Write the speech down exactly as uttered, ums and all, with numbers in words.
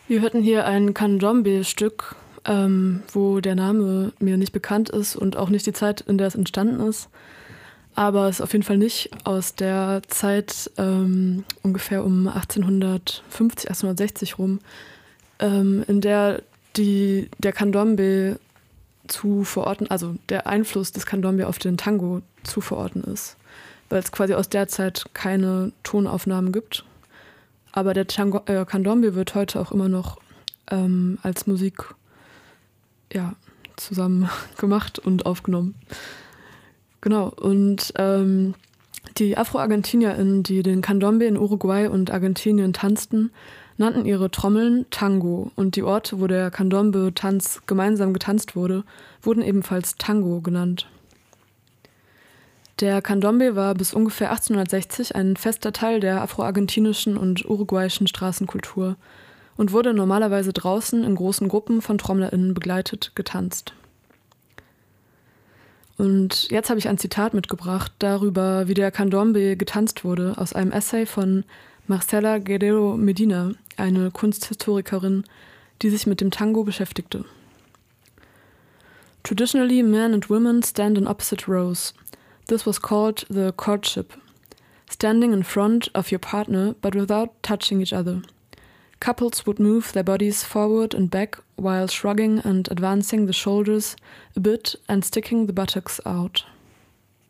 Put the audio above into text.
Wir hörten hier ein Candombe-Stück, ähm, wo der Name mir nicht bekannt ist und auch nicht die Zeit, in der es entstanden ist. Aber es ist auf jeden Fall nicht aus der Zeit ähm, ungefähr um achtzehnhundertfünfzig, achtzehnhundertsechzig rum, ähm, in der die, der Candombe zu verorten, also der Einfluss des Candombe auf den Tango zu verorten ist. Weil es quasi aus der Zeit keine Tonaufnahmen gibt. Aber der Tango, äh, Candombe wird heute auch immer noch ähm, als Musik ja, zusammen gemacht und aufgenommen. Genau, und ähm, die Afro-ArgentinierInnen, die den Candombe in Uruguay und Argentinien tanzten, nannten ihre Trommeln Tango und die Orte, wo der Candombe-Tanz gemeinsam getanzt wurde, wurden ebenfalls Tango genannt. Der Candombe war bis ungefähr achtzehnhundertsechzig ein fester Teil der afro-argentinischen und uruguayischen Straßenkultur und wurde normalerweise draußen in großen Gruppen von TrommlerInnen begleitet getanzt. Und jetzt habe ich ein Zitat mitgebracht darüber, wie der Candombe getanzt wurde, aus einem Essay von Marcela Guerrero Medina, eine Kunsthistorikerin, die sich mit dem Tango beschäftigte. Traditionally, men and women stand in opposite rows. This was called the courtship, standing in front of your partner but without touching each other. Couples would move their bodies forward and back while shrugging and advancing the shoulders a bit and sticking the buttocks out.